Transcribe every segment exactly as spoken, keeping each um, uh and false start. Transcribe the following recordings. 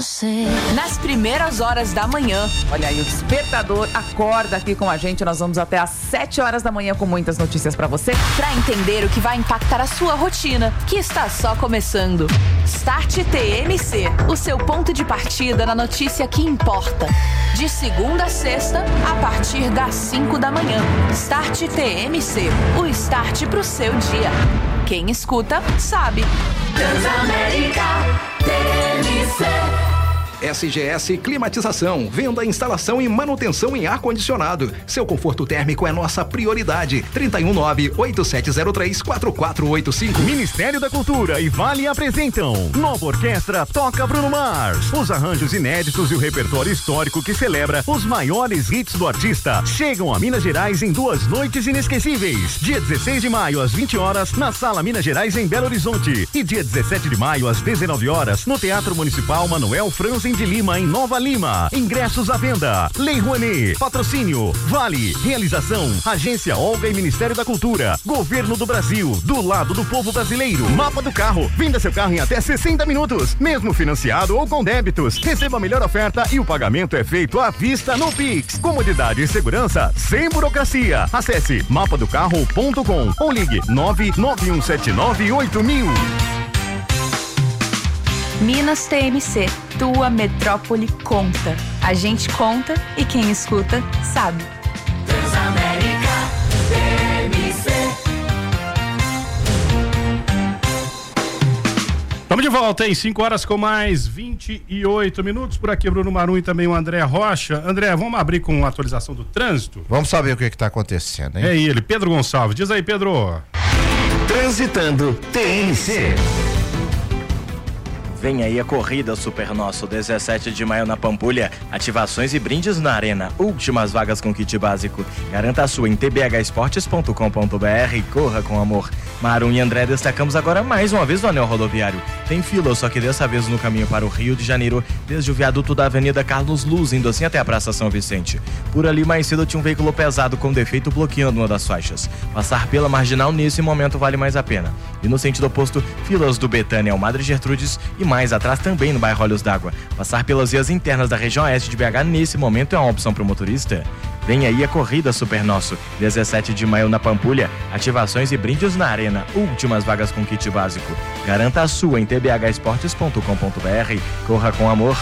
você. Nas primeiras horas da manhã. Olha aí, o despertador acorda aqui com a gente. Nós vamos até às sete horas da manhã com muitas notícias pra você. Pra entender o que vai impactar a sua rotina, que está só começando. Start T M C, o seu ponto de partida na notícia que importa. De segunda a sexta, a partir das cinco da manhã. Start T M C, o start pro seu dia. Quem escuta, sabe. Transamérica T M C. S G S Climatização, venda, instalação e manutenção em ar-condicionado. Seu conforto térmico é nossa prioridade. trinta e um nove, oito sete zero três, quatro quatro oito cinco. Ministério da Cultura e Vale apresentam Nova Orquestra Toca Bruno Mars. Os arranjos inéditos e o repertório histórico que celebra os maiores hits do artista chegam a Minas Gerais em duas noites inesquecíveis. Dia dezesseis de maio às vinte horas na Sala Minas Gerais em Belo Horizonte e dia dezessete de maio às dezenove horas no Teatro Municipal Manuel Franzen de Lima, em Nova Lima. Ingressos à venda. Lei Rouanet. Patrocínio Vale. Realização Agência Olga e Ministério da Cultura. Governo do Brasil. Do lado do povo brasileiro. Mapa do carro. Venda seu carro em até sessenta minutos. Mesmo financiado ou com débitos. Receba a melhor oferta e o pagamento é feito à vista no Pix. Comodidade e segurança sem burocracia. Acesse mapa do carro ponto com ou ligue nove nove um sete nove oito mil. Minas T M C, tua metrópole conta. A gente conta e quem escuta sabe. Transamérica T M C. Estamos de volta, hein? cinco horas com mais vinte e oito minutos. Por aqui, Bruno Marum e também o André Rocha. André, vamos abrir com a atualização do trânsito? Vamos saber o que está acontecendo, hein? É ele, Pedro Gonçalves. Diz aí, Pedro. Transitando T M C. Vem aí a corrida Super Nosso, dezessete de maio na Pampulha. Ativações e brindes na Arena. Últimas vagas com kit básico. Garanta a sua em t b h esportes ponto com ponto b r e corra com amor. Marum e André destacamos agora mais uma vez no anel rodoviário. Tem fila, só que dessa vez no caminho para o Rio de Janeiro, desde o viaduto da Avenida Carlos Luz, indo assim até a Praça São Vicente. Por ali mais cedo tinha um veículo pesado com defeito bloqueando uma das faixas. Passar pela marginal nesse momento vale mais a pena. E no sentido oposto, filas do Betânia ao Madre Gertrudes e mais atrás também no bairro Olhos d'Água. Passar pelas vias internas da região oeste de B H nesse momento é uma opção para o motorista. Vem aí a corrida Super Nosso, dezessete de maio na Pampulha. Ativações e brindes na Arena. Últimas vagas com kit básico. Garanta a sua em t b h esportes ponto com ponto b r. Corra com amor.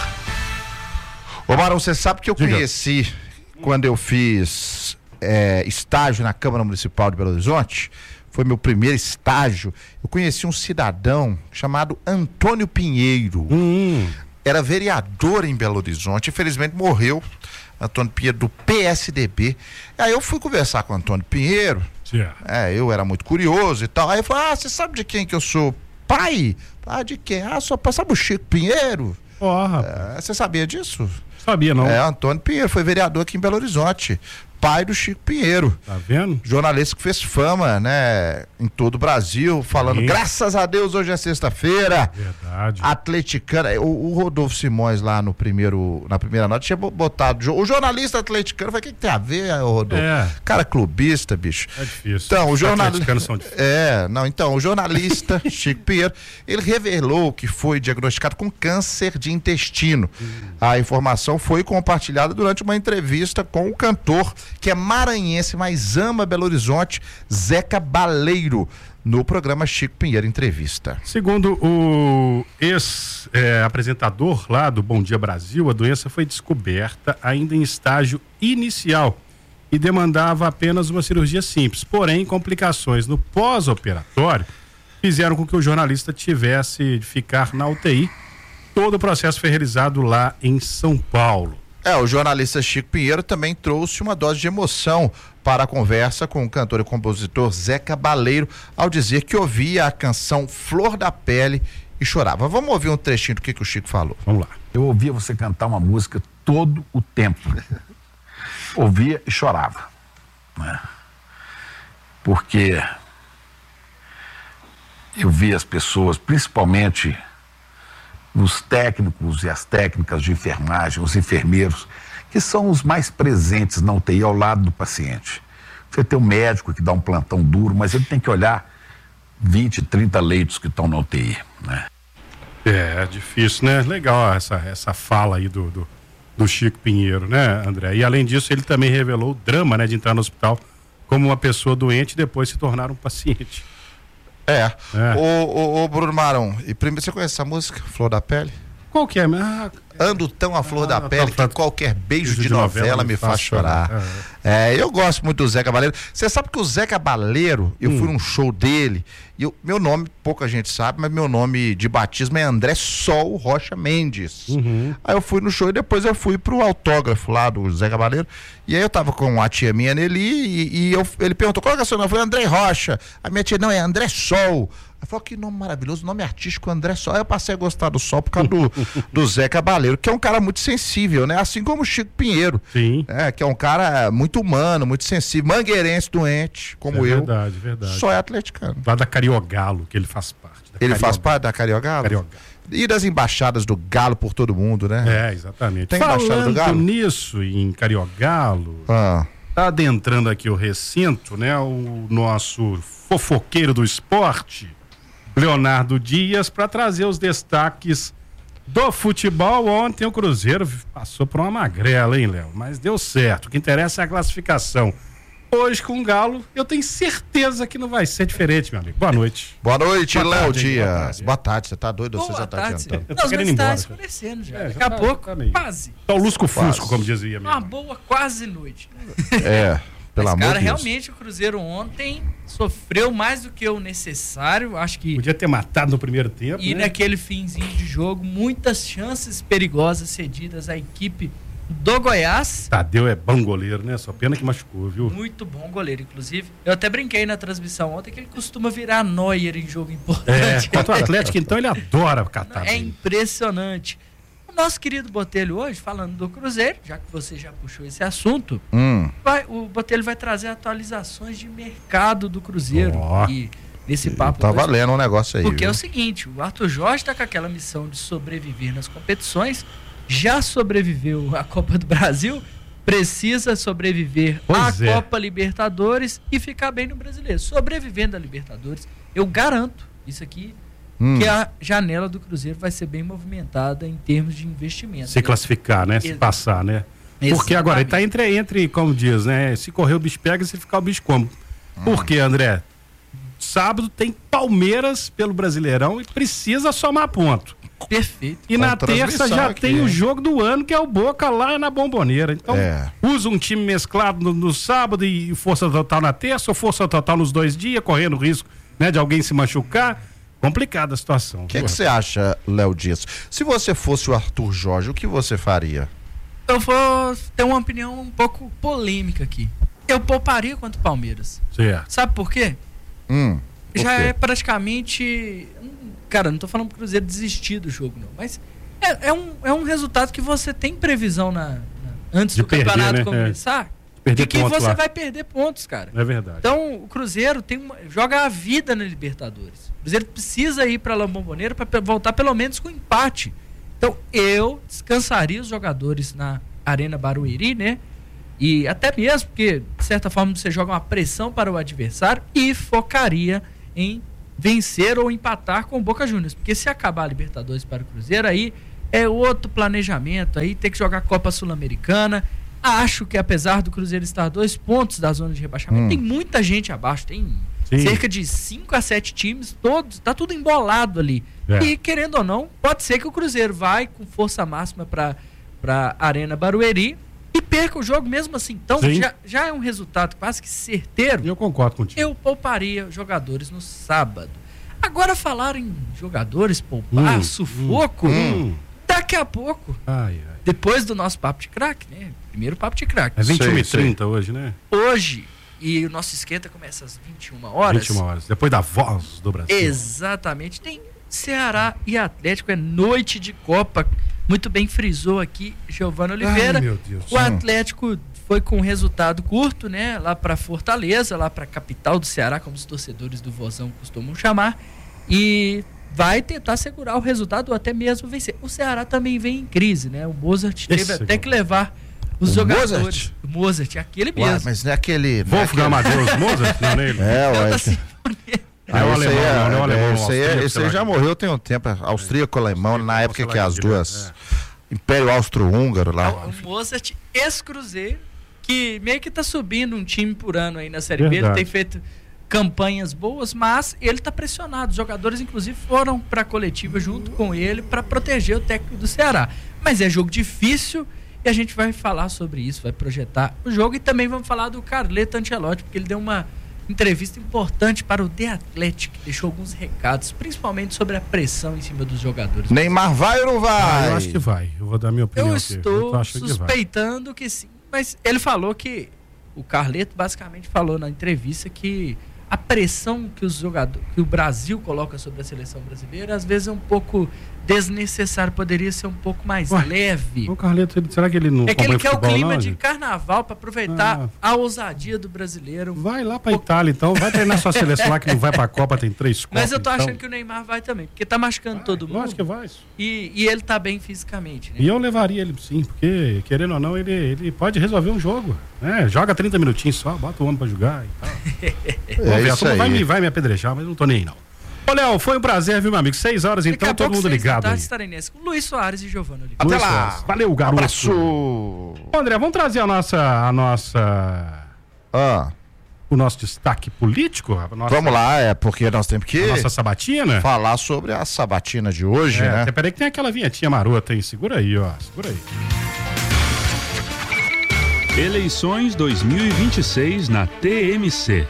Ô Marum, você sabe que eu Diga. conheci quando eu fiz é, estágio na Câmara Municipal de Belo Horizonte. Foi meu primeiro estágio. Eu conheci um cidadão chamado Antônio Pinheiro. Hum. Era vereador em Belo Horizonte. Infelizmente morreu. Antônio Pinheiro, do P S D B. Aí eu fui conversar com o Antônio Pinheiro. Yeah. É, eu era muito curioso e tal. Aí eu falei, ah, você sabe de quem que eu sou pai? Ah, de quem? Ah, sou pai. Sabe o Chico Pinheiro? Ó, rapaz. É, você sabia disso? Sabia, não? É, Antônio Pinheiro, foi vereador aqui em Belo Horizonte. Pai do Chico Pinheiro. Tá vendo? Jornalista que fez fama, né? Em todo o Brasil, falando, Sim. Graças a Deus, hoje é sexta-feira. Verdade. Atleticana. O, o Rodolfo Simões lá no primeiro, na primeira nota tinha botado. O jornalista atleticano, eu falei, o que, que tem a ver, Rodolfo? É. Cara clubista, bicho. É difícil. Então, o Os jornalista. atleticanos são difíceis. É, não, então, o jornalista Chico Pinheiro, ele revelou que foi diagnosticado com câncer de intestino. Hum. A informação foi compartilhada durante uma entrevista com o cantor, que é maranhense, mas ama Belo Horizonte, Zeca Baleiro, no programa Chico Pinheiro Entrevista. Segundo o ex-apresentador é, lá do Bom Dia Brasil, a doença foi descoberta ainda em estágio inicial e demandava apenas uma cirurgia simples. Porém, complicações no pós-operatório fizeram com que o jornalista tivesse de ficar na U T I. Todo o processo foi realizado lá em São Paulo. É, o jornalista Chico Pinheiro também trouxe uma dose de emoção para a conversa com o cantor e compositor Zeca Baleiro, ao dizer que ouvia a canção Flor da Pele e chorava. Vamos ouvir um trechinho do que, que o Chico falou. Vamos lá. Eu ouvia você cantar uma música todo o tempo. Ouvia e chorava. Né? Porque eu via as pessoas, principalmente os técnicos e as técnicas de enfermagem, os enfermeiros, que são os mais presentes na U T I ao lado do paciente. Você tem um médico que dá um plantão duro, mas ele tem que olhar vinte, trinta leitos que estão na U T I, né? É, difícil, né? Legal essa, essa fala aí do, do, do Chico Pinheiro, né, André? E além disso, ele também revelou o drama, né, de entrar no hospital como uma pessoa doente e depois se tornar um paciente. É. É. Ô, ô, ô, Bruno Marão, e primeiro você conhece essa música, Flor da Pele? Qual que é? Ah, Ando tão a flor Ah, da pele tá, que qualquer beijo beijo de, de novela, novela me faz chorar. chorar. É, eu gosto muito do Zé Cabaleiro. Você sabe que o Zé Cabaleiro, eu Hum. fui num show dele, e eu, meu nome, pouca gente sabe, mas meu nome de batismo é André Sol Rocha Mendes. Uhum. Aí eu fui no show e depois eu fui pro autógrafo lá do Zé Cabaleiro. E aí eu tava com a tia minha Nelly e, e eu, ele perguntou, qual é o seu nome? Eu falei, André Rocha. A minha tia, não, é André Sol. Ela falou, que nome maravilhoso, nome artístico André Sol. Aí eu passei a gostar do Sol por causa do, do Zé Cabaleiro, que é um cara muito sensível, né? Assim como o Chico Pinheiro. Sim. É, que é um cara muito humano, muito sensível, mangueirense doente, como é eu. verdade, verdade. Só é atleticano. Lá da Cariogalo, que ele faz parte. Da Ele faz Carioga- parte da Cariogalo? Cariogalo. E das embaixadas do Galo por todo mundo, né? É, exatamente. Tem embaixada do Falando Galo? nisso, em Cariogalo, Ah. tá adentrando aqui o recinto, né? O nosso fofoqueiro do esporte, Leonardo Dias, para trazer os destaques do futebol. Ontem o Cruzeiro passou por uma magrela, hein, Léo? Mas deu certo. O que interessa é a classificação. Hoje com o Galo, eu tenho certeza que não vai ser diferente, meu amigo. Boa noite. Boa noite, Boa Léo tarde, Dias. boa tarde. Boa tarde, você tá doido ou você Boa já tá tarde. adiantando? Eu tô Não, querendo mas ir tá embora. escurecendo já. É, já Daqui a tá- pouco, tá meio- quase. Tá o lusco-fusco, Quase. como dizia minha Uma mãe. boa quase noite. É, pelo Mas, amor cara, de Deus. realmente o Cruzeiro ontem sofreu mais do que o necessário. Acho que Podia ter matado no primeiro tempo, e né? naquele finzinho de jogo, muitas chances perigosas cedidas à equipe do Goiás. Tadeu é bom goleiro, né? Só pena que machucou, viu? Muito bom goleiro, inclusive. Eu até brinquei na transmissão ontem que ele costuma virar Neuer em jogo importante. É, contra o Atlético, então ele adora catar. É bem. impressionante. O nosso querido Botelho hoje, falando do Cruzeiro, já que você já puxou esse assunto, Hum. vai- o Botelho vai trazer atualizações de mercado do Cruzeiro. Ó. E nesse papo Tá hoje. valendo um negócio aí. Porque é viu? o seguinte, o Arthur Jorge está com aquela missão de sobreviver nas competições, já sobreviveu à Copa do Brasil, precisa sobreviver Pois à é. Copa Libertadores e ficar bem no Brasileiro. Sobrevivendo à Libertadores, eu garanto isso aqui, Hum. que a janela do Cruzeiro vai ser bem movimentada em termos de investimento. Se classificar, né? Se Ex- passar, né? Porque agora ele tá entre, entre, como diz, né? Se correr o bicho pega, se ficar o bicho come. Por quê, André? Sábado tem Palmeiras pelo Brasileirão e precisa somar ponto. Perfeito. E Com na terça transmissão já aqui, tem o hein? jogo do ano, que é o Boca lá na Bomboneira. Então, É. usa um time mesclado no, no sábado e força total na terça, ou força total nos dois dias, correndo risco, né, de alguém se machucar. Complicada a situação. O que é que você acha, Léo Dias? Se você fosse o Arthur Jorge, o que você faria? Eu vou ter uma opinião um pouco polêmica aqui. Eu pouparia contra o Palmeiras. Certo. Sabe por quê? Hum. por Já quê? é praticamente. hum, Cara, não tô falando pro Cruzeiro desistir do jogo, não. Mas é, é um, é um resultado que você tem previsão na, na- antes De do perder, campeonato né? começar. Perder de que pontos você lá. vai perder pontos, cara. É verdade. Então, o Cruzeiro tem uma- joga a vida na Libertadores. O Cruzeiro precisa ir para a Bombonera para voltar pelo menos com empate. Então, eu descansaria os jogadores na Arena Barueri, né? E até mesmo porque, de certa forma, você joga uma pressão para o adversário e focaria em vencer ou empatar com o Boca Juniors. Porque se acabar a Libertadores para o Cruzeiro, aí é outro planejamento, aí tem que jogar Copa Sul-Americana. Acho que apesar do Cruzeiro estar dois pontos da zona de rebaixamento, Hum. tem muita gente abaixo, tem Sim. cerca de cinco a sete times, todos, tá tudo embolado ali. É. E querendo ou não, pode ser que o Cruzeiro vai com força máxima para para Arena Barueri e perca o jogo mesmo assim. Então Sim. já, já é um resultado quase que certeiro. Eu concordo contigo. Eu pouparia jogadores no sábado. Agora falar em jogadores poupar, Hum, sufoco, hum. daqui a pouco, Ai, ai. depois do nosso papo de craque, né? Primeiro papo de craque. É vinte e uma e Sei, trinta hoje, né? Hoje, e o nosso esquenta começa às vinte e uma horas. vinte e uma horas. Depois da voz do Brasil. Exatamente. Tem Ceará e Atlético, é noite de Copa. Muito bem frisou aqui Giovana Oliveira. Ai, meu Deus. O Atlético foi com um resultado curto, né? Lá para Fortaleza, lá para a capital do Ceará, como os torcedores do Vozão costumam chamar. E vai tentar segurar o resultado ou até mesmo vencer. O Ceará também vem em crise, né? O Mozart teve Esse até é que levar os O jogadores. Mozart? O Mozart, aquele Ué, mesmo. mas não é aquele. não é Wolfgang aquele- Amadeus Mozart? Não, nele? É, Canta ué. sinfonia. Ah, é o esse aí, alemão, é, não é o alemão, esse aí, é- austríaco, esse aí sei já lá. morreu tem um tempo, austríaco-alemão, na época que as duas... É. Império Austro-Húngaro lá. O Mozart, ex-Cruzeiro, que meio que tá subindo um time por ano aí na Série B. Ele tem feito campanhas boas, mas ele tá pressionado. Os jogadores, inclusive, foram pra coletiva junto com ele para proteger o técnico do Ceará. Mas é jogo difícil e a gente vai falar sobre isso, vai projetar o jogo e também vamos falar do Carleto Ancelotti, porque ele deu uma entrevista importante para o The Athletic, deixou alguns recados, principalmente sobre a pressão em cima dos jogadores. Neymar vai ou não vai? Ah, eu acho que vai. Eu vou dar minha opinião Eu aqui. estou Eu tô achando suspeitando que, que sim, mas ele falou que o Carleto basicamente falou na entrevista que a pressão que os jogadores, que o Brasil coloca sobre a seleção brasileira, às vezes é um pouco desnecessário, poderia ser um pouco mais Ué, leve. O Carleto, ele- será que ele não É que ele acompanha quer o futebol, clima não, de gente? carnaval para aproveitar a ousadia do brasileiro. Vai lá pra Itália, então. Vai treinar sua seleção lá que não vai pra Copa, tem três Copas. Mas eu tô então. achando que o Neymar vai também, porque tá machucando todo mundo. Lógico que vai. E, e ele tá bem fisicamente, né? E eu levaria ele sim, porque, querendo ou não, ele, ele pode resolver um jogo. Né? Joga trinta minutinhos só, bota o homem pra jogar e tal. Vamos ver, a isso turma aí. vai me, vai me apedrejar, mas não tô nem aí, não. Ô, Léo, foi um prazer, viu, meu amigo? Seis horas, Daqui então, a todo pouco, mundo seis da ligado tarde, aí. estarei nesse, com Luiz Soares e Giovana Oliveira. Até Luiz lá. Soares. Valeu, garoto. Abraço. Ô, André, vamos trazer a nossa, a nossa, Ah, o nosso destaque político? A nossa, vamos lá, é porque nós temos que a nossa sabatina? falar sobre a sabatina de hoje, É, né? até peraí que tem aquela vinhetinha marota, hein? Segura aí, ó. Segura aí. Eleições dois mil e vinte e seis na T M C.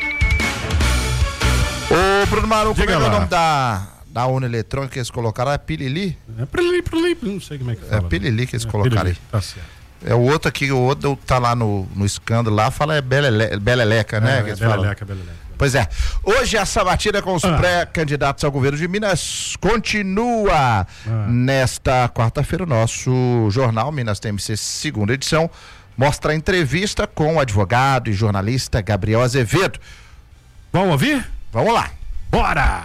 Ô, Bruno Maru, como é Diga que é o lá. nome da, da urna eletrônica que eles colocaram? É Pilili? É prili, prili, não sei como é que É fala. Pilili que eles É, colocaram Pilili, aí. tá certo. É o outro aqui, o outro tá lá no, no escândalo lá, fala é Belele, Beleleca, né? É, que eles falam. beleleca, beleleca. Pois é. Hoje a sabatina com os Ah. pré-candidatos ao governo de Minas continua. Ah. Nesta quarta-feira, o nosso jornal Minas T M C, segunda edição, mostra a entrevista com o advogado e jornalista Gabriel Azevedo. Vamos ouvir? Vamos lá. Bora!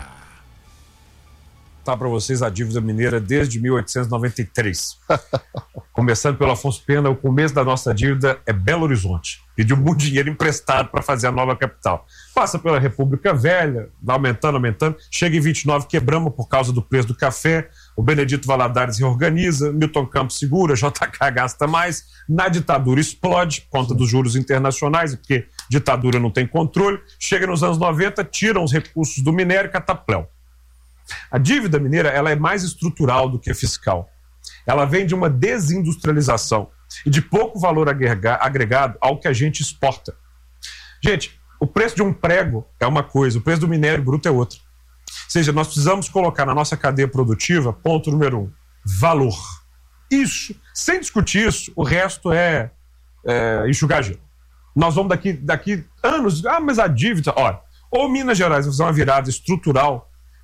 Tá para vocês a dívida mineira desde mil oitocentos e noventa e três. Começando pelo Afonso Pena, o começo da nossa dívida é Belo Horizonte. Pediu muito dinheiro emprestado para fazer a nova capital. Passa pela República Velha, vai aumentando, aumentando. Chega em vinte e nove, quebramos por causa do preço do café. O Benedito Valadares reorganiza, Milton Campos segura, J K gasta mais. Na ditadura explode, por conta dos juros internacionais, porque ditadura não tem controle. Chega nos anos noventa, tiram os recursos do minério, catapléu. A dívida mineira ela é mais estrutural do que fiscal. Ela vem de uma desindustrialização e de pouco valor agrega- agregado ao que a gente exporta. Gente, o preço de um prego é uma coisa, o preço do minério bruto é outra. Ou seja, nós precisamos colocar na nossa cadeia produtiva, ponto número um, valor. Isso, sem discutir isso, o resto é, é enxugar gelo. Nós vamos daqui, daqui anos, ah, mas a dívida, olha, ou Minas Gerais vai fazer uma virada estrutural.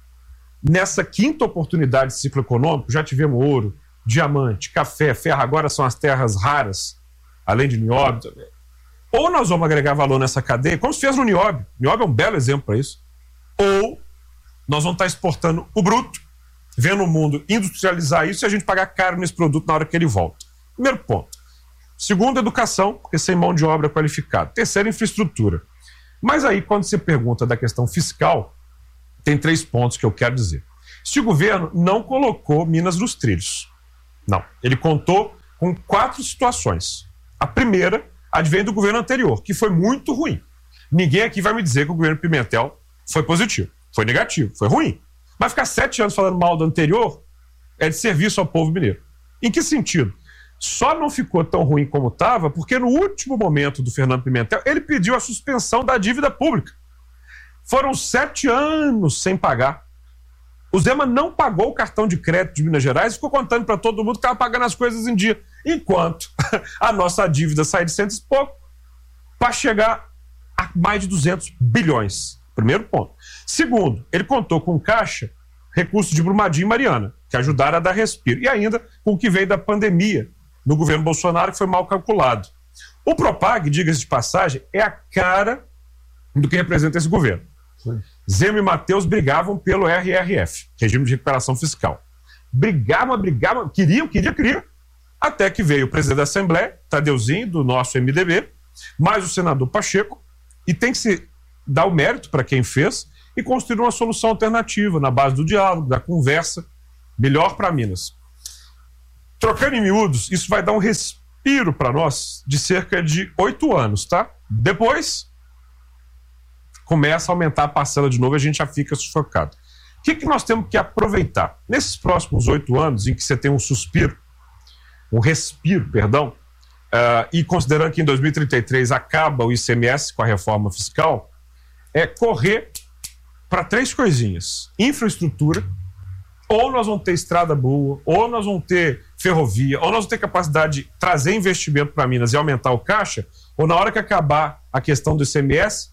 Nessa quinta oportunidade de ciclo econômico, já tivemos ouro, diamante, café, ferro, agora são as terras raras, além de nióbio também. Ou nós vamos agregar valor nessa cadeia, como se fez no nióbio. Nióbio é um belo exemplo para isso. Ou nós vamos estar exportando o bruto, vendo o mundo industrializar isso e a gente pagar caro nesse produto na hora que ele volta. Primeiro ponto. Segundo, educação, porque sem mão de obra qualificada. Terceiro, infraestrutura. Mas aí, quando você pergunta da questão fiscal, tem três pontos que eu quero dizer. Este governo não colocou Minas nos trilhos. Não. Ele contou com quatro situações. A primeira advém do governo anterior, que foi muito ruim. Ninguém aqui vai me dizer que o governo Pimentel foi positivo. Foi negativo, foi ruim. Mas ficar sete anos falando mal do anterior é de serviço ao povo mineiro. Em que sentido? Só não ficou tão ruim como estava porque no último momento do Fernando Pimentel ele pediu a suspensão da dívida pública. Foram sete anos sem pagar. O Zema não pagou o cartão de crédito de Minas Gerais e ficou contando para todo mundo que estava pagando as coisas em dia. Enquanto a nossa dívida sai de cento e pouco para chegar a mais de duzentos bilhões. Primeiro ponto. Segundo, ele contou com caixa, recursos de Brumadinho e Mariana, que ajudaram a dar respiro. E ainda com o que veio da pandemia no governo Bolsonaro, que foi mal calculado. O Propag, diga-se de passagem, é a cara do que representa esse governo. Zema e Mateus brigavam pelo R R F, Regime de Recuperação Fiscal. Brigavam, brigavam, queriam, queriam, queriam. Até que veio o presidente da Assembleia, Tadeuzinho, do nosso M D B, mais o senador Pacheco, e tem que se dar o mérito para quem fez, e construir uma solução alternativa na base do diálogo, da conversa, melhor para Minas. Trocando em miúdos, isso vai dar um respiro para nós de cerca de oito anos, tá? Depois, começa a aumentar a parcela de novo e a gente já fica sufocado. O que, que nós temos que aproveitar? Nesses próximos oito anos, em que você tem um suspiro, um respiro, perdão, uh, e considerando que em dois mil e trinta e três acaba o I C M S com a reforma fiscal, é correr para três coisinhas. Infraestrutura, ou nós vamos ter estrada boa, ou nós vamos ter ferrovia, ou nós vamos ter capacidade de trazer investimento para Minas e aumentar o caixa, ou na hora que acabar a questão do I C M S,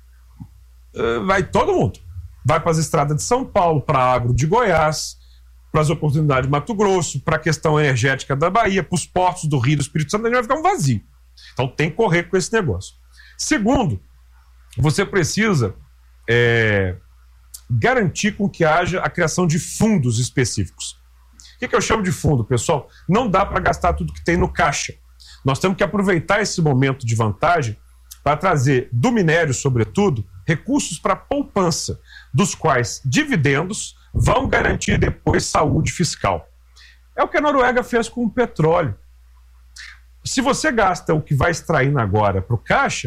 uh, vai todo mundo. Vai para as estradas de São Paulo, para a agro de Goiás, para as oportunidades de Mato Grosso, para a questão energética da Bahia, para os portos do Rio do Espírito Santo, a gente vai ficar um vazio. Então tem que correr com esse negócio. Segundo, você precisa é, garantir com que haja a criação de fundos específicos. O que, que eu chamo de fundo, pessoal? Não dá para gastar tudo que tem no caixa. Nós temos que aproveitar esse momento de vantagem para trazer do minério, sobretudo, recursos para poupança, dos quais dividendos vão garantir depois saúde fiscal. É o que a Noruega fez com o petróleo. Se você gasta o que vai extraindo agora para o caixa,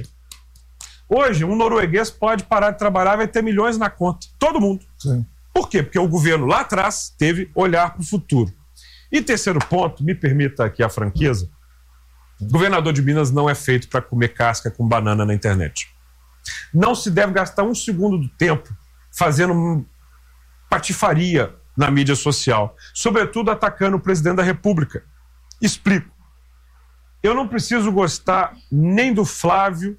hoje um norueguês pode parar de trabalhar e vai ter milhões na conta. Todo mundo. Sim. Por quê? Porque o governo lá atrás teve olhar para o futuro. E terceiro ponto, me permita aqui a franqueza, o governador de Minas não é feito para comer casca com banana na internet. Não se deve gastar um segundo do tempo fazendo patifaria na mídia social, sobretudo atacando o presidente da República. Explico. Eu não preciso gostar nem do Flávio,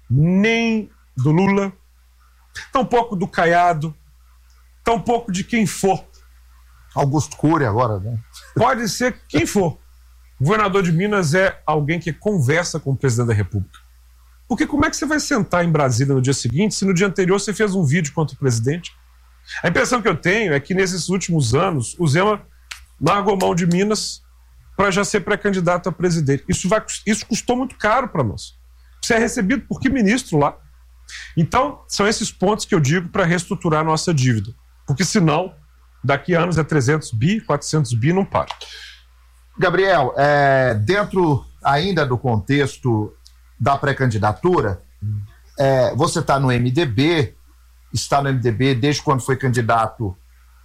nem do Lula, tampouco do Caiado, tampouco de quem for. Augusto Cury agora, né? Pode ser quem for. O governador de Minas é alguém que conversa com o presidente da República. Porque como é que você vai sentar em Brasília no dia seguinte se no dia anterior você fez um vídeo contra o presidente? A impressão que eu tenho é que nesses últimos anos o Zema largou mão de Minas para já ser pré-candidato a presidente. Isso, vai, isso custou muito caro para nós. Você é recebido por que ministro lá? Então, são esses pontos que eu digo para reestruturar a nossa dívida. Porque senão, daqui a anos é trezentos bi, quatrocentos bi, não para. Gabriel, é, dentro ainda do contexto da pré-candidatura, é, você está no M D B, está no M D B desde quando foi candidato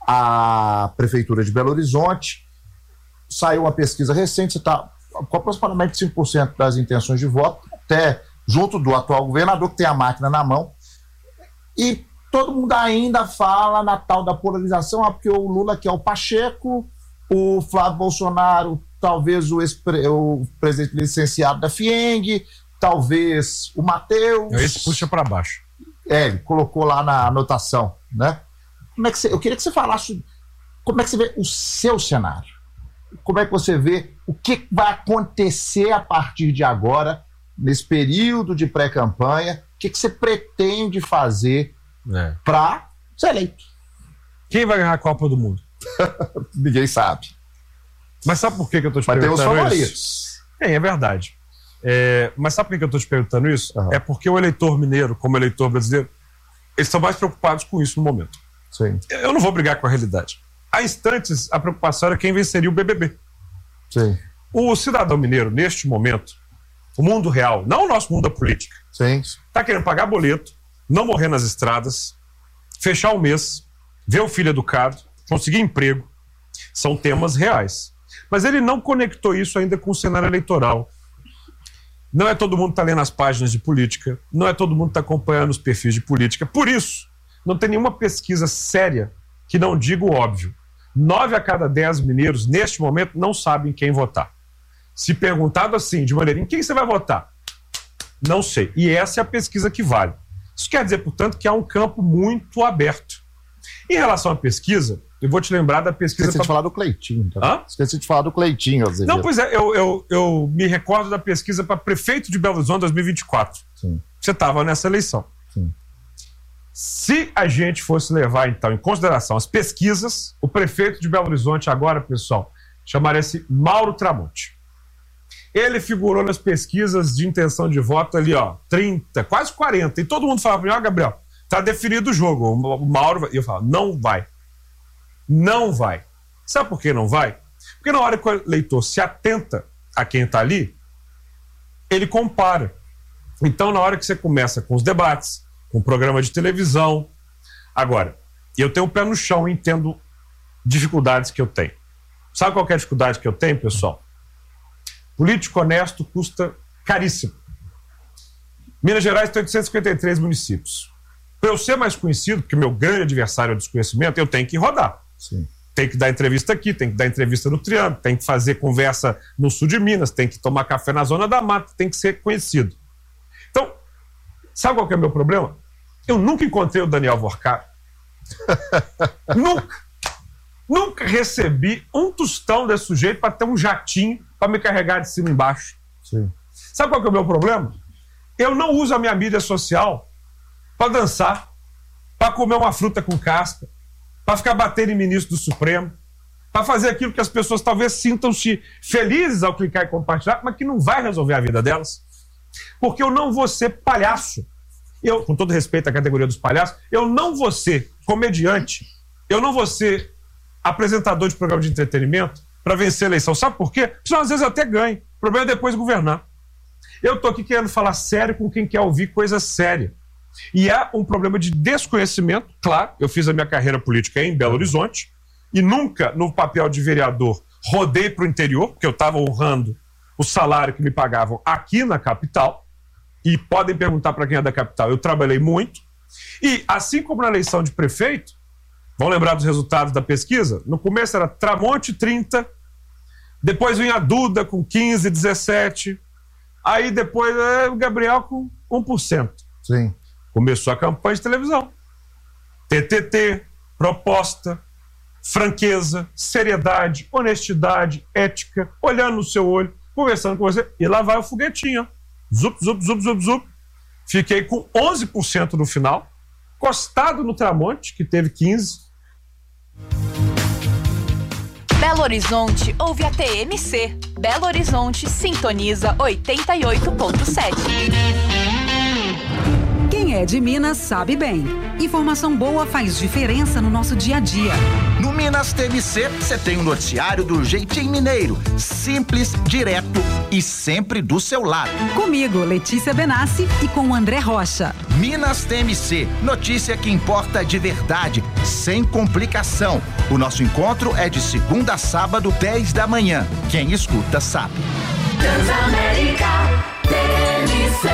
à Prefeitura de Belo Horizonte. Saiu uma pesquisa recente, você está com aproximadamente cinco por cento das intenções de voto, até junto do atual governador, que tem a máquina na mão. E todo mundo ainda fala na tal da polarização, ah, porque o Lula quer o Pacheco, o Flávio Bolsonaro, talvez o, o presidente licenciado da FIENG, talvez o Matheus. Esse puxa para baixo. É, ele colocou lá na anotação, né? Como é que você, eu queria que você falasse como é que você vê o seu cenário. Como é que você vê o que vai acontecer a partir de agora, nesse período de pré-campanha, o que, que você pretende fazer é. para ser eleito? Quem vai ganhar a Copa do Mundo? Ninguém sabe. Mas sabe por que, que eu estou te Vai perguntando ter os favoritos. isso? É, é verdade. É, mas sabe por que, que eu estou te perguntando isso? Uhum. É porque o eleitor mineiro, como o eleitor brasileiro, eles estão mais preocupados com isso no momento. Sim. Eu não vou brigar com a realidade. Há instantes, a preocupação era quem venceria o B B B. Sim. O cidadão mineiro, neste momento, o mundo real, não o nosso mundo da política, está querendo pagar boleto, não morrer nas estradas, fechar o mês, ver o filho educado, conseguir emprego. São temas reais. Mas ele não conectou isso ainda com o cenário eleitoral. Não é todo mundo que está lendo as páginas de política, não é todo mundo que está acompanhando os perfis de política. Por isso, não tem nenhuma pesquisa séria que não diga o óbvio. Nove a cada dez mineiros, neste momento, não sabem quem votar. Se perguntado assim, de maneira, em quem você vai votar? Não sei. E essa é a pesquisa que vale. Isso quer dizer, portanto, que há um campo muito aberto. Em relação à pesquisa, eu vou te lembrar da pesquisa... Esqueci pra... de falar do Cleitinho. Tá? Hã? Esqueci de falar do Cleitinho. Azevedo. Não, pois é, eu, eu, eu me recordo da pesquisa para prefeito de Belo Horizonte dois mil e vinte e quatro. Sim. Você estava nessa eleição. Sim. Se a gente fosse levar, então, em consideração as pesquisas, o prefeito de Belo Horizonte agora, pessoal, chamaria-se Mauro Tramonte. Ele figurou nas pesquisas de intenção de voto ali, ó, trinta, quase quarenta. E todo mundo falava para mim, ó, Gabriel, tá definido o jogo. O Mauro, vai... eu falo, não vai. Não vai. Sabe por que não vai? Porque na hora que o eleitor se atenta a quem está ali, ele compara. Então, na hora que você começa com os debates, com o programa de televisão... Agora, eu tenho o pé no chão e entendo dificuldades que eu tenho. Sabe qual que é a dificuldade que eu tenho, pessoal? Político honesto custa caríssimo. Minas Gerais tem oitocentos e cinquenta e três municípios. Para eu ser mais conhecido, porque meu grande adversário é o desconhecimento, eu tenho que rodar. Sim. Tem que dar entrevista aqui, tem que dar entrevista no Triângulo, tem que fazer conversa no sul de Minas, tem que tomar café na Zona da Mata, tem que ser conhecido. Então, sabe qual que é o meu problema? Eu nunca encontrei o Daniel Vorcaro. Nunca. Nunca recebi um tostão desse sujeito para ter um jatinho para me carregar de cima e embaixo. Sim. Sabe qual que é o meu problema? Eu não uso a minha mídia social para dançar, para comer uma fruta com casca, para ficar batendo em ministro do Supremo, para fazer aquilo que as pessoas talvez sintam-se felizes ao clicar e compartilhar, mas que não vai resolver a vida delas. Porque eu não vou ser palhaço. Eu, com todo respeito à categoria dos palhaços, eu não vou ser comediante, eu não vou ser apresentador de programa de entretenimento para vencer a eleição. Sabe por quê? Porque às vezes eu até ganho. O problema é depois governar. Eu estou aqui querendo falar sério com quem quer ouvir coisa séria. E é um problema de desconhecimento. Claro, eu fiz a minha carreira política em Belo Horizonte e nunca, no papel de vereador, rodei para o interior, porque eu estava honrando o salário que me pagavam aqui na capital. E podem perguntar para quem é da capital. Eu trabalhei muito. E, assim como na eleição de prefeito, vão lembrar dos resultados da pesquisa? No começo era Tramonte trinta, depois vinha a Duda com quinze, dezessete, aí depois é, o Gabriel com um por cento. Sim. Começou a campanha de televisão. T T T, proposta, franqueza, seriedade, honestidade, ética, olhando no seu olho, conversando com você, e lá vai o foguetinho, ó. Zup, zup, zup, zup, zup. Fiquei com onze por cento no final, costado no Tramonte, que teve quinze. Belo Horizonte ouve a T M C. Belo Horizonte sintoniza oitenta e oito ponto sete. Quem é de Minas sabe bem. Informação boa faz diferença no nosso dia a dia. No Minas T M C, você tem um noticiário do jeitinho mineiro. Simples, direto e sempre do seu lado. Comigo, Letícia Benassi, e com André Rocha. Minas T M C, notícia que importa de verdade, sem complicação. O nosso encontro é de segunda a sábado, dez da manhã. Quem escuta sabe. Transamérica T M C.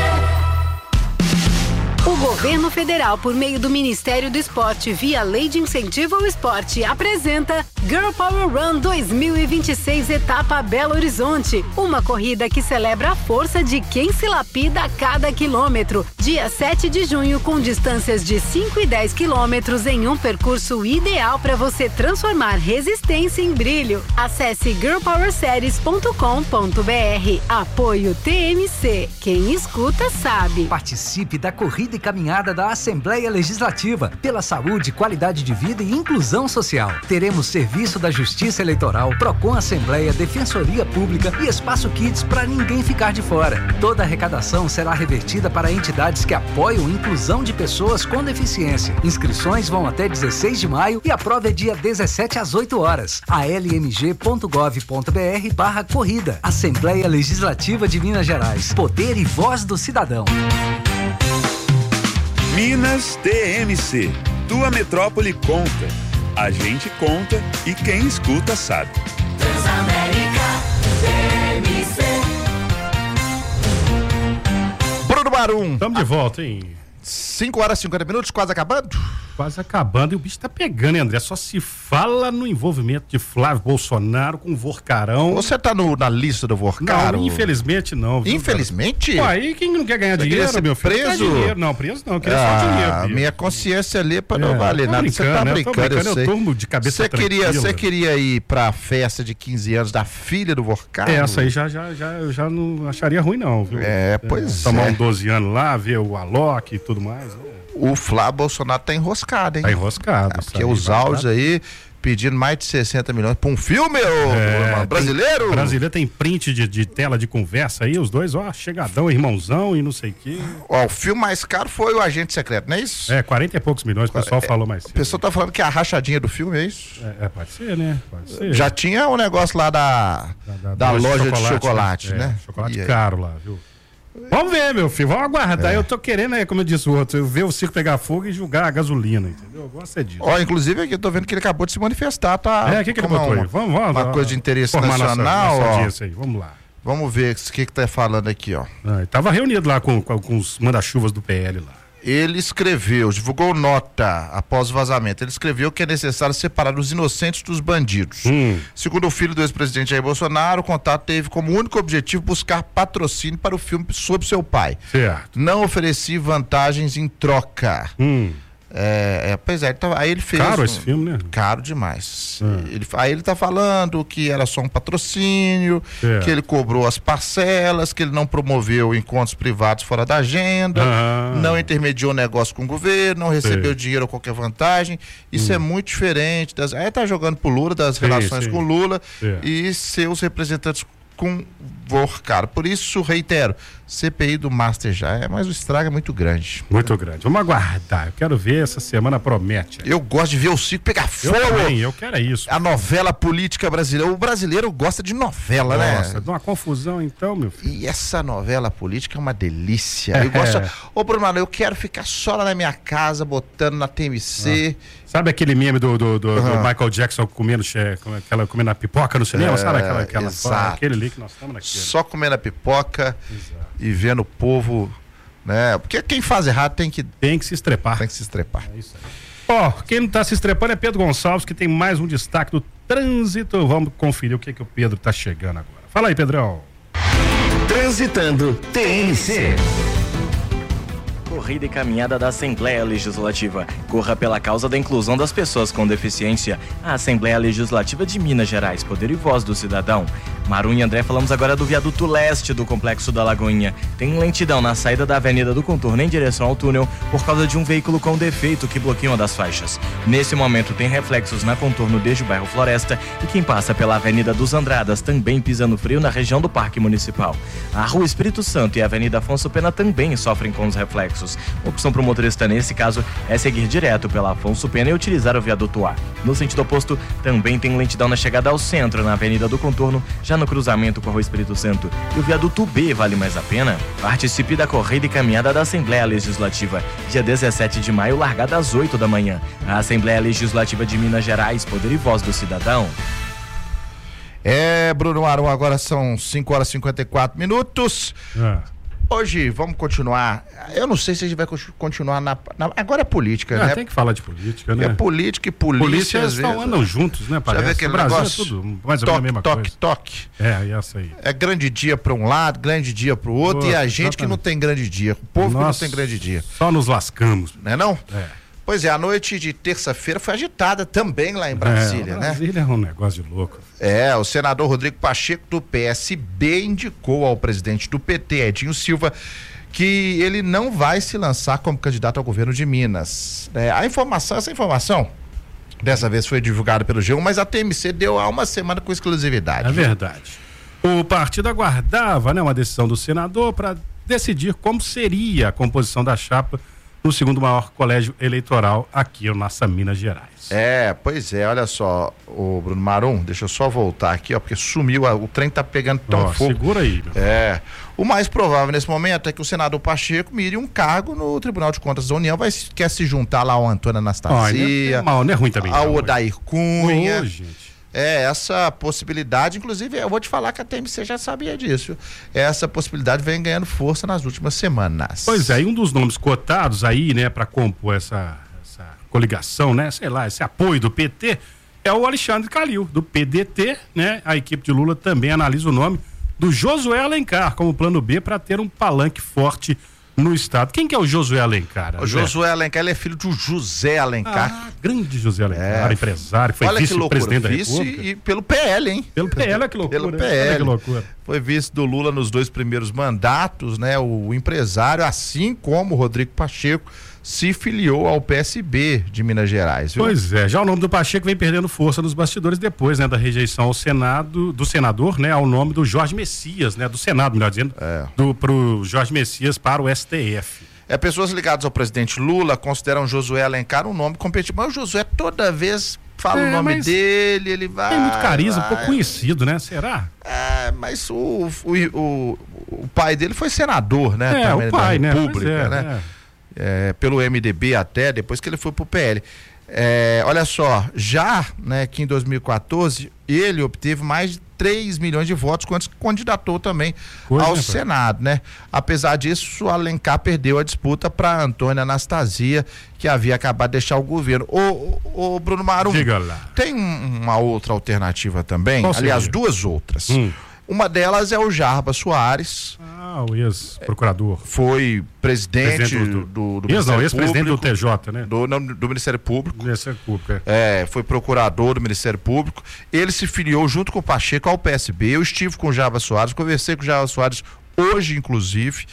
O governo federal, por meio do Ministério do Esporte, via Lei de Incentivo ao Esporte, apresenta Girl Power Run dois mil e vinte e seis, etapa Belo Horizonte. Uma corrida que celebra a força de quem se lapida a cada quilômetro. Dia sete de junho, com distâncias de cinco e dez quilômetros em um percurso ideal para você transformar resistência em brilho. Acesse girl power series ponto com ponto b r. Apoio T M C. Quem escuta sabe. Participe da corrida e caminhada da Assembleia Legislativa pela saúde, qualidade de vida e inclusão social. Teremos serviço da Justiça Eleitoral, Procon Assembleia, Defensoria Pública e Espaço Kids para ninguém ficar de fora. Toda a arrecadação será revertida para entidades que apoiam a inclusão de pessoas com deficiência. Inscrições vão até dezesseis de maio e a prova é dia dezessete às oito horas. a l m g ponto gov ponto b r barra corrida. Assembleia Legislativa de Minas Gerais. Poder e voz do cidadão. Minas T M C. Tua metrópole conta. A gente conta e quem escuta sabe. Transamérica T M C. Bruno Marum. Estamos de volta, hein? cinco horas e cinquenta minutos, quase acabando? Quase acabando e o bicho tá pegando, hein, André? Só se fala no envolvimento de Flávio Bolsonaro com o Vorcarão. Você tá no, na lista do Vorcaro? Não, infelizmente não. Viu, infelizmente? Pô, aí quem não quer ganhar Você dinheiro, ser meu filho? preso? Não, quer dinheiro. Não, preso não, eu queria ah, só dinheiro. Filho. Minha consciência ali pra não É, valer tô nada. Você tá brincando, né? Eu tô brincando, brincando, eu eu sei. durmo de cabeça Você queria, tranquila. você queria ir pra festa de quinze anos da filha do Vorcaro? É, essa aí já, já, já, eu já não acharia ruim, não, viu? É, pois é. Tomar é. um doze anos lá, ver o Alok e tudo mais. Né? O Flávio Bolsonaro tá enroscado, hein? Tá enroscado. É, porque os áudios aí, pedindo mais de sessenta milhões pra um filme, ô, É, brasileiro? Tem, brasileiro tem print de, de tela de conversa aí, os dois, ó, chegadão, irmãozão e não sei o quê. Ó, o filme mais caro foi o Agente Secreto, não é isso? É, quarenta e poucos milhões, o pessoal É, falou mais cedo. O pessoal tá falando que é a rachadinha do filme, é isso? É, é, pode ser, né? Pode ser. Já tinha o negócio lá da, da, da loja de chocolate, né? né? É, chocolate E aí? caro lá, viu? Vamos ver, meu filho, vamos aguardar. É. Eu tô querendo, aí, como eu disse o outro, eu ver o circo pegar fogo e julgar a gasolina, entendeu? Eu gosto é disso. Ó, inclusive aqui eu tô vendo que ele acabou de se manifestar, tá? É, o que, que ele Como botou uma, aí? Vamos, vamos. Uma ó, coisa de interesse formar nossa- nacional, nossa ó. audiência aí, vamos lá. Vamos ver o que que tá falando aqui, ó. Ah, ele tava reunido lá com, com, com os manda-chuvas do P L lá. Ele escreveu, divulgou nota após o vazamento. Ele escreveu que é necessário separar os inocentes dos bandidos. Hum. Segundo o filho do ex-presidente Jair Bolsonaro, o contato teve como único objetivo buscar patrocínio para o filme sobre seu pai. Certo. Não ofereci vantagens em troca. Hum. É, é, pois é, ele tava- aí ele fez. Caro um- esse filme, né? Caro demais. Ele, aí ele tá falando que era só um patrocínio, É. que ele cobrou as parcelas, que ele não promoveu encontros privados fora da agenda, Ah. não intermediou negócio com o governo, não recebeu Sei. dinheiro ou qualquer vantagem. Isso Hum. é muito diferente. Das, aí tá jogando pro Lula, das Sim, relações sim. com o Lula É. e seus representantes com Vor, cara. Por isso, reitero, C P I do Master já é, mas o estrago é muito grande. Muito grande. Vamos aguardar. Eu quero ver, essa semana promete. Eu gosto de ver o circo pegar Eu fogo. também, eu quero é isso. A novela política brasileira. O brasileiro gosta de novela, Nossa, né? dá uma confusão então, meu filho. E essa novela política é uma delícia. É. Eu gosto. Ô, Bruno Mano, eu quero ficar só lá na minha casa, botando na T M C. Sabe aquele meme do, do, do- do Aham. Michael Jackson comendo, che- com aquela, comendo a pipoca no cinema? É, Sabe aquela, aquela exato. aquele ali que nós estamos naquele. Só comendo a pipoca e vendo o povo, né? Porque quem faz errado tem que. Tem que se estrepar. Tem que se estrepar. É isso aí. Ó, quem não tá se estrepando é Pedro Gonçalves, que tem mais um destaque do trânsito. Vamos conferir o que, que o Pedro tá chegando agora. Fala aí, Pedrão. Transitando T N C. Corrida e caminhada da Assembleia Legislativa. Corra pela causa da inclusão das pessoas com deficiência. A Assembleia Legislativa de Minas Gerais, poder e voz do cidadão. Maru e André, falamos agora do viaduto leste do Complexo da Lagoinha. Tem lentidão na saída da Avenida do Contorno em direção ao túnel por causa de um veículo com defeito que bloqueia uma das faixas. Nesse momento tem reflexos na Contorno desde o bairro Floresta e quem passa pela Avenida dos Andradas também pisa no frio na região do Parque Municipal. A Rua Espírito Santo e a Avenida Afonso Pena também sofrem com os reflexos. A opção para o motorista nesse caso é seguir direto pela Afonso Pena e utilizar o viaduto A. No sentido oposto, também tem lentidão na chegada ao centro, na Avenida do Contorno, já no cruzamento com a Rua Espírito Santo. E o viaduto B vale mais a pena? Participe da corrida e caminhada da Assembleia Legislativa, dia dezessete de maio, largada às oito da manhã. A Assembleia Legislativa de Minas Gerais, poder e voz do cidadão. É, Bruno Marum, agora são cinco horas e cinquenta e quatro minutos. É. Hoje, vamos continuar. Eu não sei se a gente vai continuar na. na- agora é política, Ah, né? tem que falar de política, né? É política e polícia. Polícia às estão, vezes. andam juntos, né? Já Parece. vê aquele O Brasil negócio? é tudo mais ou menos toque, a mesma toque, coisa. toque. É, e essa aí. É grande dia para um lado, grande dia para o outro, Outro, e a gente que não tem grande dia. O povo que não Nós tem grande dia. Só nos lascamos. Não é não? É. Pois é, a noite de terça-feira foi agitada também lá em Brasília, é, né? Brasília é um negócio de louco. É, o senador Rodrigo Pacheco do P S B indicou ao presidente do P T, Edinho Silva, que ele não vai se lançar como candidato ao governo de Minas. É, a informação, essa informação, dessa vez foi divulgada pelo G um, mas a T M C deu há uma semana com exclusividade. É verdade. O partido aguardava, né, uma decisão do senador para decidir como seria a composição da chapa no segundo maior colégio eleitoral aqui na nossa Minas Gerais. É, pois é, olha só, o Bruno Marum, deixa eu só voltar aqui, ó, porque sumiu, a- o trem tá pegando tão Ó, fogo. segura aí, meu. É, o mais provável nesse momento é que o senador Pacheco mire um cargo no Tribunal de Contas da União, vai quer se juntar lá ao Antônio Ó, não é- Anastasia, é mal, não é ruim também. ao não, Odair Cunha. Ô, gente. É, essa possibilidade, inclusive, eu vou te falar que a T M C já sabia disso. Essa possibilidade vem ganhando força nas últimas semanas. Pois é, e um dos nomes cotados aí, né, para compor essa, essa coligação, né, sei lá, esse apoio do P T, é o Alexandre Calil, do P D T, né? A equipe de Lula também analisa o nome do Josué Alencar como plano B para ter um palanque forte no estado. Quem que é o Josué Alencar? O Josué Alencar, ele é filho do José Alencar. Ah, grande José Alencar, empresário, foi Olha que loucura, vice-presidente da vice República. e pelo P L, hein? Pelo P L, olha que loucura. Pelo né? P Olha L. que loucura. Foi vice do Lula nos dois primeiros mandatos, né? O empresário, assim como o Rodrigo Pacheco, se filiou ao P S B de Minas Gerais, viu? Pois é, já o nome do Pacheco vem perdendo força nos bastidores depois, né, da rejeição ao Senado, do senador, né, ao nome do Jorge Messias, né, do Senado, melhor dizendo, é. do, pro Jorge Messias para o S T F. É, pessoas ligadas ao presidente Lula consideram Josué Alencar um nome competitivo, mas o Josué toda vez fala é, o nome dele, ele vai... Tem muito carisma, vai. um pouco conhecido, né, será? É, mas o, o, o, o pai dele foi senador, né? É, também, o pai, da né? República, É, né? É. É, pelo M D B até, depois que ele foi pro P L. É, olha só, já, né, que em dois mil e quatorze ele obteve mais de três milhões de votos quando se candidatou também Coisa, ao né, Senado, né? Apesar disso, o Alencar perdeu a disputa para Antônia Anastasia, que havia acabado de deixar o governo. Ô, ô, ô Bruno Marum, diga lá. Tem uma outra alternativa também, Qual aliás, seria? duas outras. Hum. Uma delas é o Jarba Soares. Ah, o ex-procurador. Foi presidente, presidente do, do, do ex, não, ex-presidente do Público, T J, né? Do, não, do Ministério Público. Ministério Público, é. É, foi procurador do Ministério Público. Ele se filiou junto com o Pacheco ao P S B. Eu estive com o Jarba Soares, conversei com o Jarba Soares hoje, inclusive,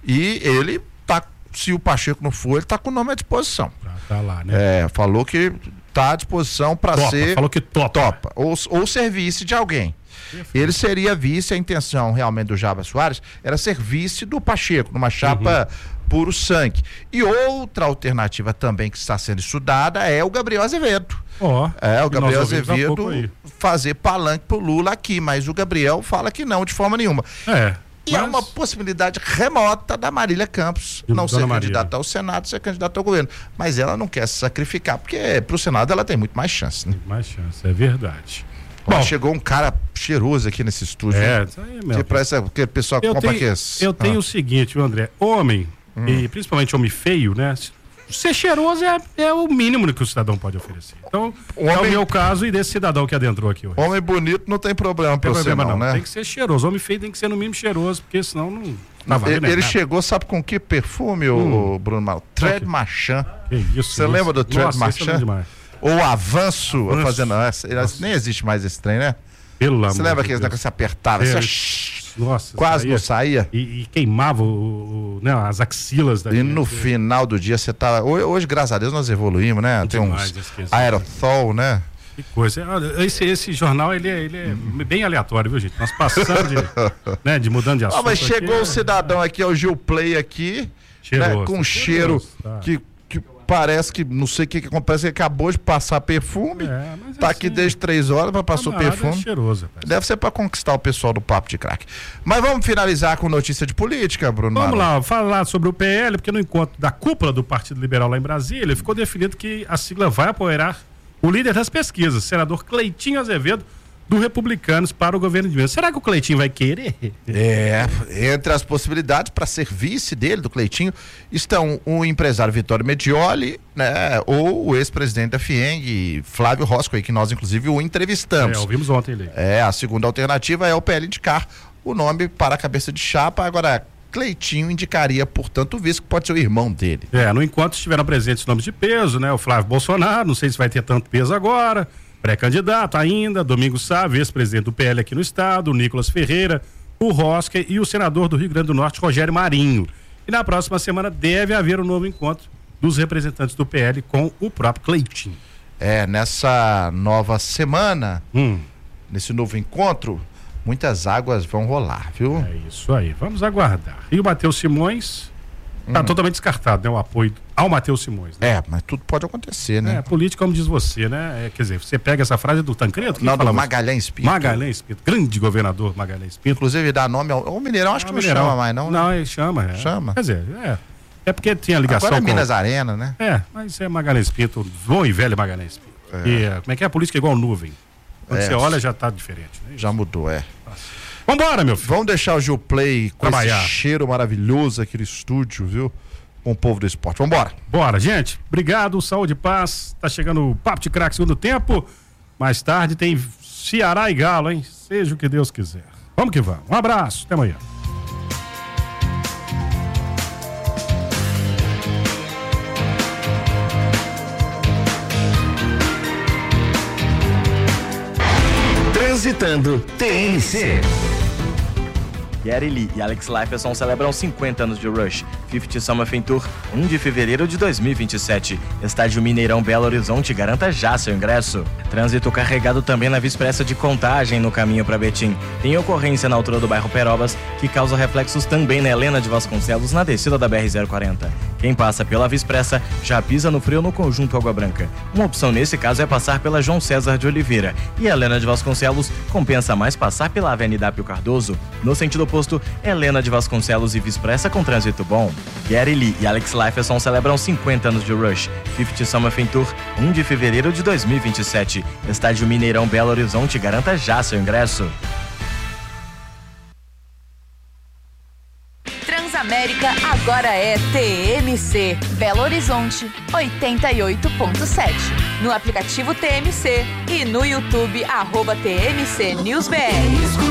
e ele tá, se o Pacheco não for, ele tá com o nome à disposição. Tá, tá lá, né? É, falou que tá à disposição para ser... Falou que topa. Topa. Ou, ou ser vice de alguém. Ele seria vice, a intenção realmente do Jarba Soares era ser vice do Pacheco, numa chapa uhum. puro sangue. E outra alternativa também que está sendo estudada é o Gabriel Azevedo. Oh, é, o Gabriel Azevedo aí. fazer palanque pro Lula aqui, mas o Gabriel fala que não, de forma nenhuma. É. E mas... é uma possibilidade remota da Marília Campos De não ser Marília. candidata ao Senado, ser candidata ao governo. Mas ela não quer se sacrificar, porque pro Senado ela tem muito mais chance, né? Mais chance, é verdade. Bom, chegou um cara cheiroso aqui nesse estúdio. É, isso aí mesmo. Que parece que o pessoal eu compra tenho, aqui. Eu tenho ah. o seguinte, viu, André? Homem, hum. e principalmente homem feio, né? Ser cheiroso é, é o mínimo que o cidadão pode oferecer. Então, homem... é o meu caso e desse cidadão que adentrou aqui hoje. Homem bonito não tem problema pra você, não, não, né? Tem que ser cheiroso. Homem feio tem que ser no mínimo cheiroso, porque senão não. não ele ele chegou, sabe com que perfume, hum. o Bruno Mal? Tread Marchand. Que isso? Você lembra do Tread Nossa, Marchand? Ou Avanço, Avanço. Fazendo. Nem existe mais esse trem, né? Pelo Você lembra que eles se apertava? É. Você... Nossa, quase saía, não saía. E, e queimava o, o, né, as axilas da E gente. no final do dia você tava. Hoje, hoje, graças a Deus, nós evoluímos, né? Tem uns aerosol, né? Que coisa. Esse, esse jornal, ele é, ele é hum. bem aleatório, viu, gente? Nós passamos de, né, de mudando de assunto. Ah, mas chegou o é... um cidadão aqui, é o Gil Play aqui, né, com um cheiro tá. que, que parece que, não sei o que que acontece, que acabou de passar perfume, é, tá assim, aqui desde três horas, mas passou perfume. É cheiroso, deve ser para conquistar o pessoal do Papo de Craque. Mas vamos finalizar com notícia de política, Bruno. Vamos Mara. lá, falar sobre o P L, porque no encontro da cúpula do Partido Liberal lá em Brasília, ficou definido que a sigla vai apoiar o líder das pesquisas, senador Cleitinho Azevedo, do Republicanos para o governo de Minas. Será que o Cleitinho vai querer? É, entre as possibilidades para ser vice dele, do Cleitinho, estão o empresário Vitório Medioli, né, ou o ex-presidente da FIENG, Flávio Roscoe, que nós inclusive o entrevistamos. É, ouvimos ontem ele. É, a segunda alternativa é o P L indicar o nome para a cabeça de chapa. Agora, Cleitinho indicaria, portanto, o vice, que pode ser o irmão dele. É, no encontro estiveram presentes nomes de peso, né? O Flávio Bolsonaro, não sei se vai ter tanto peso agora, pré-candidato ainda, Domingos Sá, ex-presidente do P L aqui no estado, o Nicolas Ferreira, o Rosque e o senador do Rio Grande do Norte, Rogério Marinho. E na próxima semana deve haver um novo encontro dos representantes do P L com o próprio Cleitinho. É, nessa nova semana, hum. nesse novo encontro, muitas águas vão rolar, viu? É isso aí, vamos aguardar. E o Matheus Simões está hum. totalmente descartado, né? O apoio ao Matheus Simões. Né? É, mas tudo pode acontecer, né? É, político, como diz você, né? É, quer dizer, você pega essa frase do Tancredo? Não, do Magalhães Pinto. Magalhães Pinto, grande governador Magalhães Pinto. Inclusive dá nome ao... O Mineirão acho que não chama mais, não? Não, ele chama. É. Chama? Quer dizer, é. É porque tinha ligação Agora é com... Minas Arena, né? É, mas é Magalhães Pinto, bom e velho Magalhães Pinto. É. E, como é que é? A política é igual nuvem. Quando é. você olha, já tá diferente. Né? Já mudou, é. Nossa. Vambora, meu filho. Vamos deixar o Gil Play com Trabalhar. esse cheiro maravilhoso aqui no estúdio, viu? Com o povo do esporte. Vambora. Bora, gente. Obrigado, saúde e paz. Tá chegando o Papo de Craque segundo tempo. Mais tarde tem Ceará e Galo, hein? Seja o que Deus quiser. Vamos que vamos. Um abraço. Até amanhã. Transitando T N C. Gary Lee e Alex Lifeson celebram cinquenta anos de Rush. cinquenta Summer Fan Tour, primeiro de fevereiro de dois mil e vinte e sete. Estádio Mineirão Belo Horizonte, garanta já seu ingresso. Trânsito carregado também na Via Expressa de Contagem no caminho para Betim. Tem ocorrência na altura do bairro Perobas, que causa reflexos também na Helena de Vasconcelos, na descida da B R zero quarenta. Quem passa pela Via Expressa já pisa no frio no conjunto Água Branca. Uma opção nesse caso é passar pela João César de Oliveira. E a Helena de Vasconcelos compensa mais passar pela Avenida Apio Cardoso. No sentido oposto, Helena de Vasconcelos e Via Expressa com trânsito bom. Gary Lee e Alex Lifeson celebram cinquenta anos de Rush. cinquenta Summer Fan Tour, primeiro de fevereiro de dois mil e vinte e sete. Estádio Mineirão Belo Horizonte, garanta já seu ingresso. Transamérica agora é T M C, Belo Horizonte oitenta e oito ponto sete. No aplicativo T M C e no YouTube, arroba T M C News B R.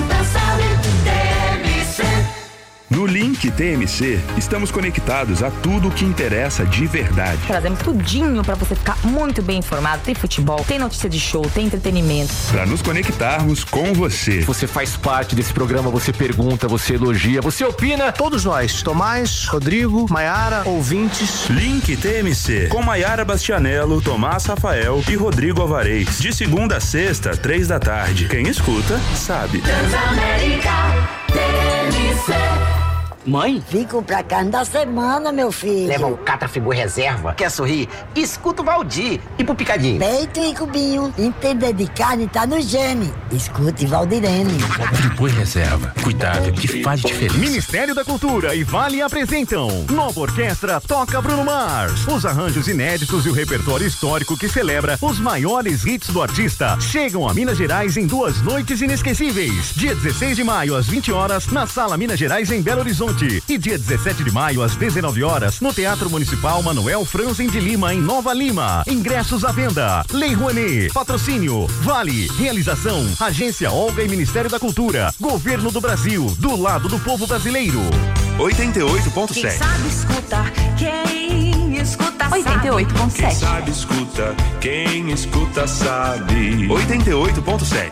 No Link T M C, estamos conectados a tudo o que interessa de verdade. Trazemos tudinho para você ficar muito bem informado. Tem futebol, tem notícia de show, tem entretenimento. Para nos conectarmos com você. Você faz parte desse programa, você pergunta, você elogia, você opina. Todos nós, Tomás, Rodrigo, Maiara, ouvintes. Link T M C, com Maiara Bastianello, Tomás Rafael e Rodrigo Alvarez. De segunda a sexta, três da tarde. Quem escuta, sabe. Transamérica T M C. Mãe? Vim comprar carne da semana, meu filho. Leva um Catra Friboi Reserva. Quer sorrir? Escuta o Valdir. E pro picadinho? Peito e cubinho. Entender de carne tá no gene. Escute Valdirene. Friboi Reserva. Cuidado que faz diferença. Ministério da Cultura e Vale apresentam Nova Orquestra Toca Bruno Mars. Os arranjos inéditos e o repertório histórico que celebra os maiores hits do artista chegam a Minas Gerais em duas noites inesquecíveis. Dia dezesseis de maio às vinte horas na Sala Minas Gerais em Belo Horizonte. E dia dezessete de maio, às dezenove horas, no Teatro Municipal Manuel Franzen de Lima, em Nova Lima. Ingressos à venda. Lei Rouanet. Patrocínio. Vale. Realização. Agência Olga e Ministério da Cultura. Governo do Brasil. Do lado do povo brasileiro. oitenta e oito ponto sete. Quem sabe escutar, quem escuta sabe. oitenta e oito ponto sete. Quem sabe escuta, quem escuta sabe. oitenta e oito ponto sete.